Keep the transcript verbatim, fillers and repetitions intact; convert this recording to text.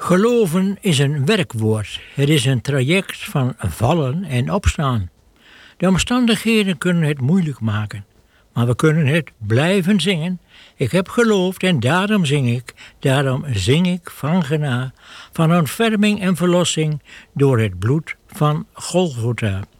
Geloven is een werkwoord. Het is een traject van vallen en opstaan. De omstandigheden kunnen het moeilijk maken. Maar we kunnen het blijven zingen. Ik heb geloofd en daarom zing ik. Daarom zing ik van genade, van ontferming en verlossing door het bloed van Golgotha.